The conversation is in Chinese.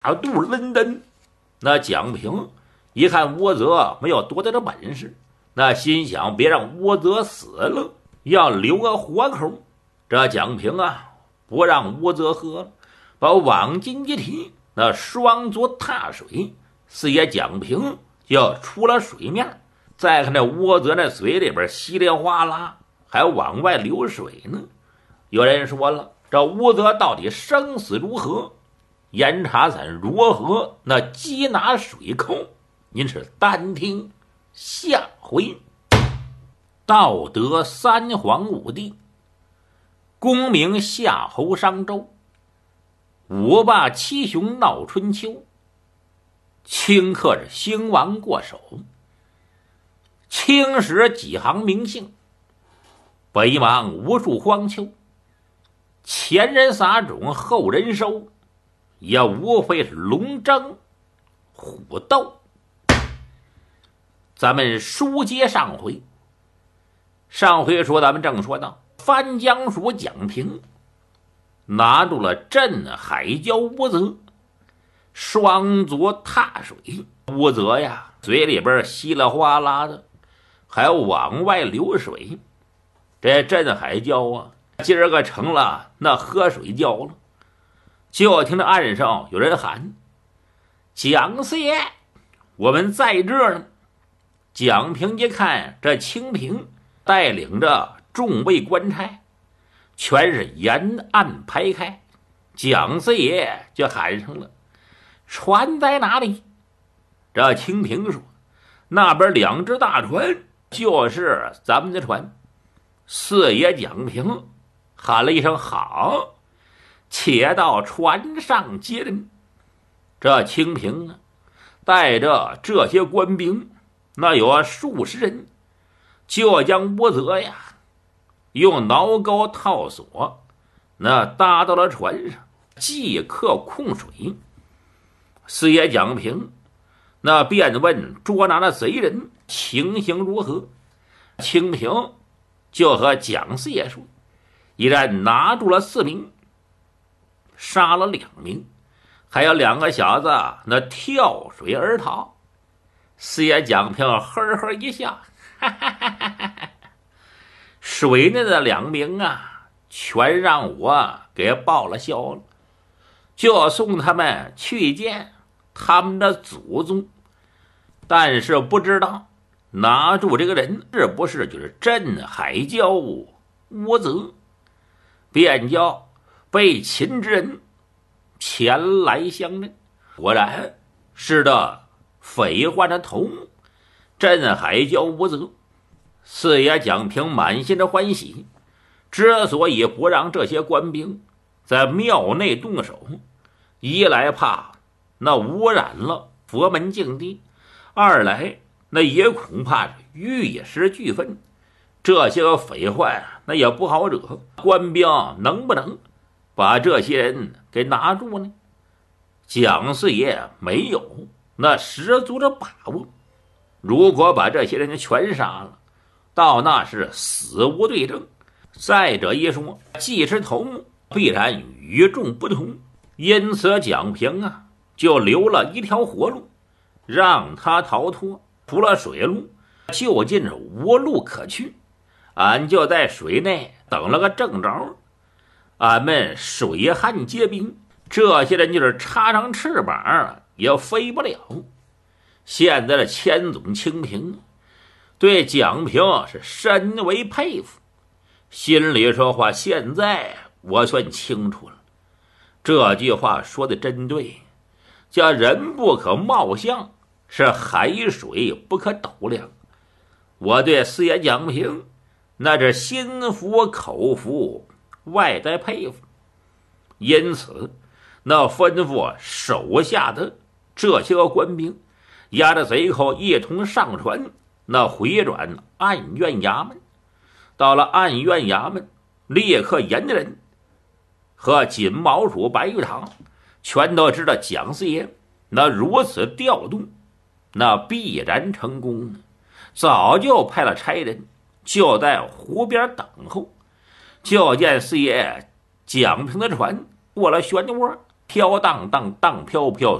肚抡蹬。那蒋平一看倭泽没有多大的本事，那心想别让倭泽死了，要留个活口。这蒋平啊，不让倭泽喝了，把网巾一提，那双足踏水，四爷蒋平就出了水面。再看这倭泽那嘴里边稀里哗啦，还往外流水呢。有人说了，这倭泽到底生死如何？严查伞如何那缉拿水寇？您是单听下回。道德三皇五帝，功名夏侯商周，五霸七雄闹春秋，顷刻着兴亡过手，青史几行名姓，北邙无数荒丘。前人撒种，后人收，也无非是龙争虎斗。咱们书接上回，上回说咱们正说到藩江属蒋平拿住了镇海礁倭泽，双足踏水。倭泽呀，嘴里边稀里哗啦的，还往外流水。这镇海礁啊，今儿个成了那喝水礁了。就听着岸上有人喊：“蒋四爷，我们在这儿呢。”蒋平一看，这清平带领着众位官差，全是沿岸排开。蒋四爷就喊上了：“船在哪里？”这清平说：“那边2只大船，就是咱们的船。”四爷蒋平喊了一声：“好！”且到船上接人。这清平啊，带着这些官兵，那有数十人，就将倭泽呀用挠钩套索，那搭到了船上，即刻控水。四爷蒋平那便问捉拿的贼人情形如何。清平就和蒋四爷说：“已然拿住了4名，杀了2名，还有2个小子那跳水而逃。”四爷蒋平呵呵一笑：“哈哈哈哈哈哈，水内的2名啊，全让我给报了销了，就送他们去见他们的祖宗。但是不知道拿住这个人是不是就是镇海礁倭泽，便叫被擒之人前来相认。果然是的匪患的头目镇海礁倭泽。”四爷蒋平满心的欢喜，之所以不让这些官兵在庙内动手，一来怕那污染了佛门净地，二来那也恐怕是玉石俱焚，这些个匪患那也不好惹。官兵能不能把这些人给拿住呢？蒋四爷没有那十足的把握，如果把这些人全杀了，到那是死无对证。再者一说，既是头目，必然与众不同，因此蒋平啊就留了一条活路，让他逃脱。除了水路，就近是无路可去，俺就在水内等了个正着。俺们水旱皆兵，这些人就是插上翅膀也飞不了。现在的千总清平对蒋平是深为佩服，心里说话：“现在我算清楚了，这句话说的真对，叫人不可貌相，是海水不可斗量。”我对四爷蒋平那是心服口服，外在佩服。因此那吩咐手下的这些个官兵，押着贼寇一同上船，那回转按院衙门。到了按院衙门，立刻严人和锦毛鼠白玉堂全都知道蒋四爷那如此调动，那必然成功，早就派了差人就在湖边等候。就见四爷蒋平的船过了漩涡， 飘荡荡荡飘飘，